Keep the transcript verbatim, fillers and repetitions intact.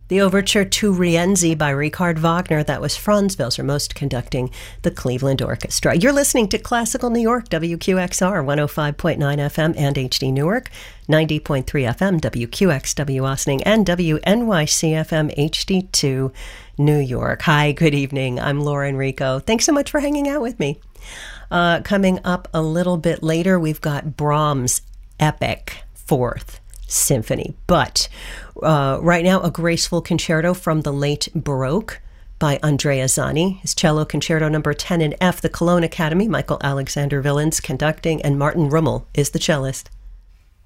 The overture to Rienzi by Richard Wagner. That was Franz Welser-Most conducting the Cleveland Orchestra. You're listening to Classical New York, W Q X R, one oh five point nine F M and H D Newark, ninety point three F M, W Q X W Ossining, and W N Y C F M H D two New York. Hi, good evening. I'm Laura Enrico. Thanks so much for hanging out with me. Uh, coming up a little bit later, we've got Brahms' Epic Fourth Symphony. But uh, right now, a graceful concerto from the late Baroque by Andrea Zani. His cello concerto number ten in F, the Cologne Academy, Michael Alexander Villens conducting, and Martin Rummel is the cellist.